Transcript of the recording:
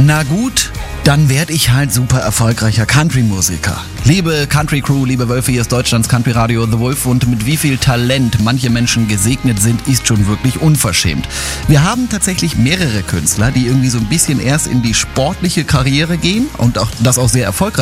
Na gut, dann werde ich halt super erfolgreicher Country-Musiker. Liebe Country-Crew, liebe Wölfe, hier ist Deutschlands Country-Radio The Wolf und mit wie viel Talent manche Menschen gesegnet sind, ist schon wirklich unverschämt. Wir haben tatsächlich mehrere Künstler, die irgendwie so ein bisschen erst in die sportliche Karriere gehen und auch das auch sehr erfolgreich